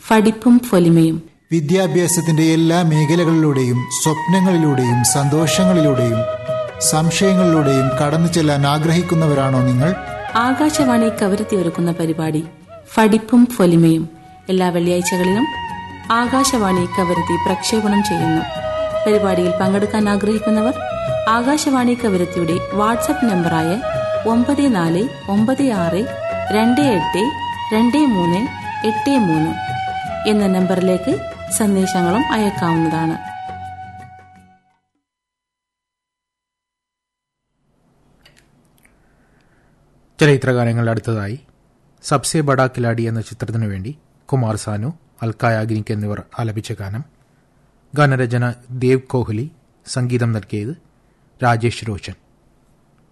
പഠിപ്പും പൊലിമയും. വിദ്യാഭ്യാസത്തിന്റെ എല്ലാ മേഖലകളിലൂടെയും സ്വപ്നങ്ങളിലൂടെയും സന്തോഷങ്ങളിലൂടെയും സംശയങ്ങളിലൂടെയും കടന്നു ചെല്ലാൻ ആഗ്രഹിക്കുന്നവരാണോ നിങ്ങൾ? ആകാശവാണി കവരത്തി ഒരുക്കുന്ന പരിപാടി പഠിപ്പും പൊലിമയും എല്ലാ വെള്ളിയാഴ്ചകളിലും ആകാശവാണി കവരത്തി പ്രക്ഷേപണം ചെയ്യുന്നു. പരിപാടിയിൽ പങ്കെടുക്കാൻ ആഗ്രഹിക്കുന്നവർ ആകാശവാണി കവരത്തിയുടെ വാട്സ്ആപ്പ് നമ്പറായ 9426282383 എന്ന നമ്പറിലേക്ക് സന്ദേശങ്ങളും അയക്കാവുന്നതാണ്. ചലച്ചിത്രഗാനങ്ങൾ അടുത്തതായി സബ്സെ ബഡാ ഖിലാഡി എന്ന ചിത്രത്തിനു വേണ്ടി കുമാർ സാനു, അൽക്ക യാഗ്നിക് എന്നിവർ ആലപിച്ച ഗാനം. ഗാനരചന ദേവ് കോഹ്ലി, സംഗീതം നൽകിയത് രാജേഷ് രോഷൻ.